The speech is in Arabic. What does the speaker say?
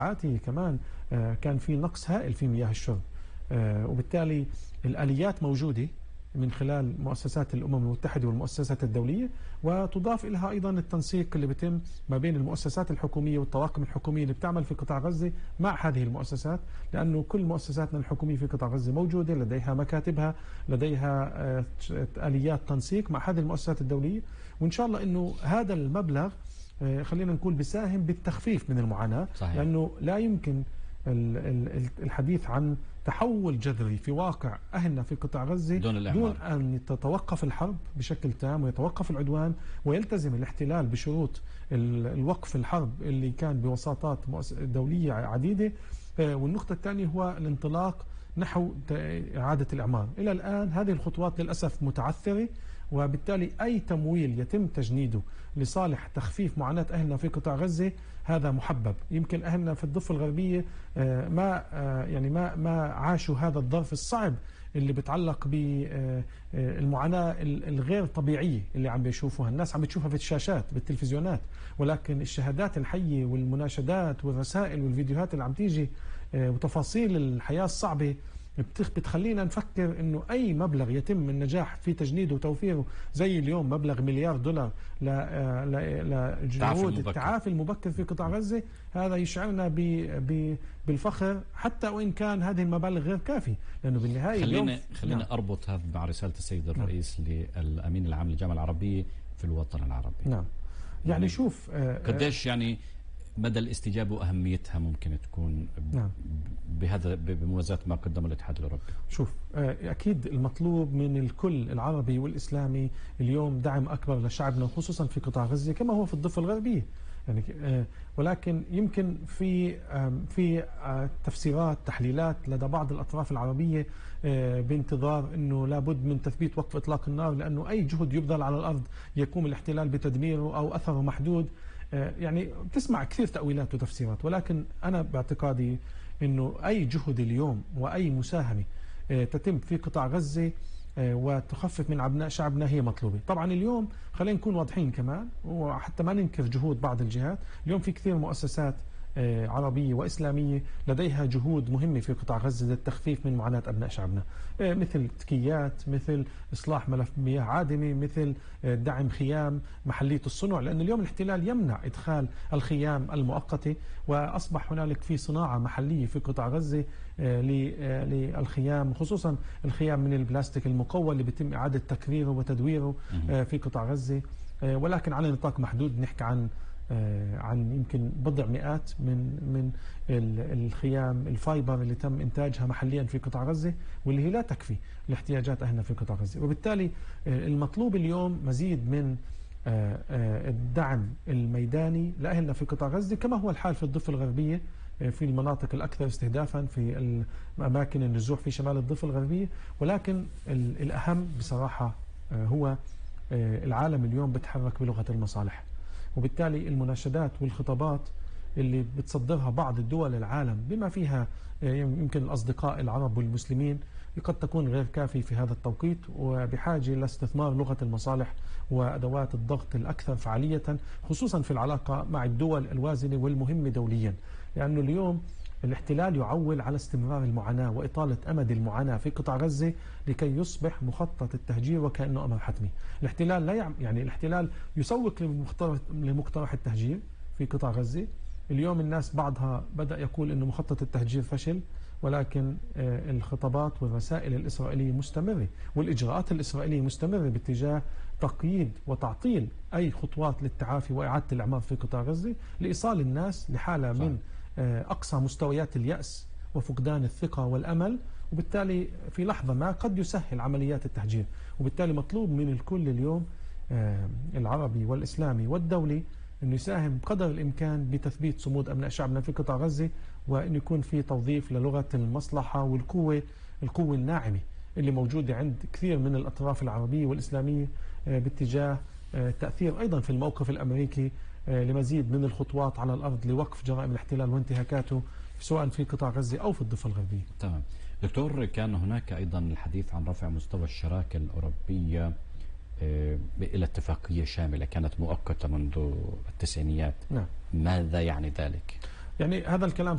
عاته كمان كان في نقص هائل في مياه الشرب، وبالتالي الآليات موجودة من خلال مؤسسات الأمم المتحدة والمؤسسات الدولية، وتضاف إليها أيضا التنسيق اللي بيتم ما بين المؤسسات الحكومية والطواقم الحكومية اللي بتعمل في قطاع غزة مع هذه المؤسسات، لأنه كل مؤسساتنا الحكومية في قطاع غزة موجودة، لديها مكاتبها، لديها آليات تنسيق مع هذه المؤسسات الدولية. وإن شاء الله أنه هذا المبلغ خلينا نقول بيساهم بالتخفيف من المعاناة. صحيح. لأنه لا يمكن الحديث عن تحول جذري في واقع أهلنا في قطاع غزة دون أن تتوقف الحرب بشكل تام ويتوقف العدوان ويلتزم الاحتلال بشروط الوقف الحرب اللي كان بوساطات دولية عديدة. والنقطة الثانية هو الانطلاق نحو إعادة الإعمار. إلى الآن هذه الخطوات للأسف متعثرة، وبالتالي أي تمويل يتم تجنيده لصالح تخفيف معاناة أهلنا في قطاع غزة هذا محبب. يمكن أهلنا في الضفة الغربية ما عاشوا هذا الظرف الصعب اللي بتعلق بالمعاناة الغير طبيعية اللي عم بيشوفوها الناس، عم بتشوفها في الشاشات بالتلفزيونات، ولكن الشهادات الحية والمناشدات والرسائل والفيديوهات اللي عم تيجي وتفاصيل الحياة الصعبة بتخلينا نفكر انه اي مبلغ يتم النجاح في تجنيده وتوفيره، زي اليوم مبلغ $1 مليار لجهود التعافي المبكر في قطاع غزة، هذا يشعرنا بالفخر حتى وان كان هذه المبالغ غير كافيه، لانه بالنهايه خلينا اربط هذا مع رساله السيد الرئيس للامين العام للجامعه العربية في الوطن العربي. نعم. يعني شوف قديش يعني مدى الاستجابة وأهميتها ممكن تكون بهذا بموازاة ما قدمه الاتحاد الأوروبي؟ شوف أكيد المطلوب من الكل العربي والإسلامي اليوم دعم أكبر لشعبنا، خصوصا في قطاع غزة كما هو في الضفة الغربية يعني. ولكن يمكن في تفسيرات تحليلات لدى بعض الأطراف العربية بانتظار أنه لابد من تثبيت وقف إطلاق النار، لأنه أي جهد يبذل على الأرض يقوم الاحتلال بتدميره أو أثره محدود. يعني بتسمع كثير تأويلات وتفسيرات، ولكن أنا باعتقادي أنه أي جهد اليوم وأي مساهمة تتم في قطاع غزة وتخفف من أبناء شعبنا هي مطلوبة. طبعا اليوم خلينا نكون واضحين كمان، وحتى ما ننكر جهود بعض الجهات، اليوم في كثير مؤسسات عربية وإسلامية لديها جهود مهمة في قطاع غزة للتخفيف من معاناة أبناء شعبنا، مثل تكيات، مثل إصلاح ملف مياه عادمة، مثل دعم خيام محلية الصنع، لأن اليوم الاحتلال يمنع إدخال الخيام المؤقتة، وأصبح هنالك في صناعة محلية في قطاع غزة للخيام، خصوصا الخيام من البلاستيك المقوى اللي بيتم إعادة تكريره وتدويره في قطاع غزة، ولكن على نطاق محدود. نحكي عن يمكن بضع مئات من الخيام الفايبر اللي تم إنتاجها محليا في قطاع غزة، واللي هي لا تكفي لاحتياجات أهلنا في قطاع غزة. وبالتالي المطلوب اليوم مزيد من الدعم الميداني لأهلنا في قطاع غزة، كما هو الحال في الضفة الغربية في المناطق الأكثر استهدافا في أماكن النزوح في شمال الضفة الغربية. ولكن الأهم بصراحة هو العالم اليوم بتحرك بلغة المصالح، وبالتالي المناشدات والخطابات اللي بتصدرها بعض الدول العالم بما فيها يمكن الأصدقاء العرب والمسلمين قد تكون غير كافي في هذا التوقيت، وبحاجة لاستثمار لغة المصالح وأدوات الضغط الأكثر فعالية، خصوصا في العلاقة مع الدول الوازنة والمهمة دوليا، لأنه اليوم الاحتلال يعول على استمرار المعاناة وإطالة أمد المعاناة في قطاع غزة لكي يصبح مخطط التهجير وكأنه أمر حتمي. الاحتلال لا يعني الاحتلال يسوق لمقترح التهجير في قطاع غزة. اليوم الناس بعضها بدأ يقول أنه مخطط التهجير فشل، ولكن الخطابات والرسائل الإسرائيلية مستمرة والإجراءات الإسرائيلية مستمرة باتجاه تقييد وتعطيل أي خطوات للتعافي وإعادة الإعمار في قطاع غزة، لإيصال الناس لحالة من أقصى مستويات اليأس وفقدان الثقة والأمل، وبالتالي في لحظة ما قد يسهل عمليات التهجير. وبالتالي مطلوب من الكل اليوم العربي والإسلامي والدولي أن يساهم قدر الإمكان بتثبيت صمود أبناء شعبنا في قطاع غزة، وأن يكون في توظيف للغة المصلحة والقوة الناعمة اللي موجودة عند كثير من الأطراف العربية والإسلامية باتجاه تأثير أيضا في الموقف الأمريكي لمزيد من الخطوات على الأرض لوقف جرائم الاحتلال وانتهاكاته سواء في قطاع غزة أو في الضفة الغربية. تمام دكتور، كان هناك أيضا الحديث عن رفع مستوى الشراكة الأوروبية إلى اتفاقية شاملة كانت مؤقتة منذ التسعينيات. نعم. ماذا يعني ذلك؟ يعني هذا الكلام